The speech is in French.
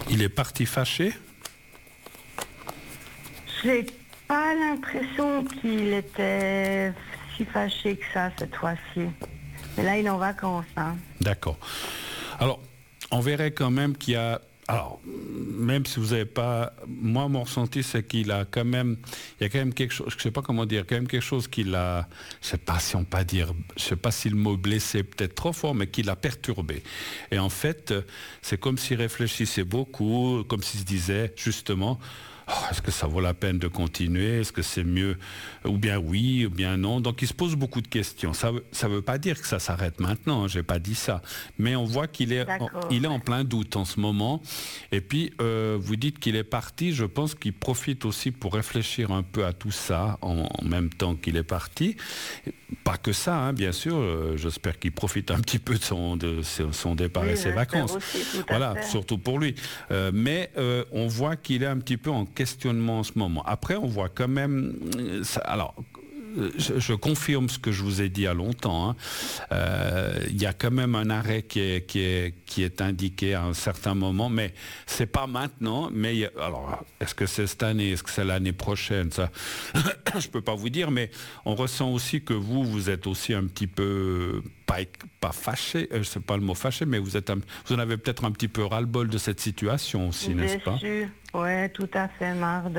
Il est parti fâché? J'ai pas l'impression qu'il était si fâché que ça cette fois-ci. Mais là, il est en vacances. Hein. D'accord. Alors, on verrait quand même qu'il y a... Alors, même si vous n'avez pas... Moi, mon ressenti, c'est qu'il a quand même... Il y a quand même quelque chose... Je ne sais pas comment dire. Quand même quelque chose qu'il a... Je ne sais pas si on peut dire... Je ne sais pas si le mot blessé est peut-être trop fort, mais qu'il a perturbé. Et en fait, c'est comme s'il réfléchissait beaucoup, comme s'il se disait, justement... Oh, est-ce que ça vaut la peine de continuer? Est-ce que c'est mieux? Ou bien oui, ou bien non. Donc il se pose beaucoup de questions. Ça veut pas dire que ça s'arrête maintenant, hein, j'ai pas dit ça. Mais on voit qu'il est, il est en plein doute en ce moment. Et puis, vous dites qu'il est parti. Je pense qu'il profite aussi pour réfléchir un peu à tout ça en même temps qu'il est parti. Pas que ça, hein, bien sûr. J'espère qu'il profite un petit peu de son départ et ses vacances. Aussi, voilà, surtout pour lui. Mais on voit qu'il est un petit peu en questionnement en ce moment. Après, on voit quand même... alors, je confirme ce que je vous ai dit il y a longtemps. Hein. Il y a quand même un arrêt qui est indiqué à un certain moment, mais c'est pas maintenant. Mais alors, est-ce que c'est cette année, est-ce que c'est l'année prochaine? Ça, je peux pas vous dire. Mais on ressent aussi que vous êtes aussi un petit peu pas fâché. C'est pas le mot fâché, mais vous en avez peut-être un petit peu ras-le-bol de cette situation aussi, n'est-ce pas? Ouais, tout à fait, marre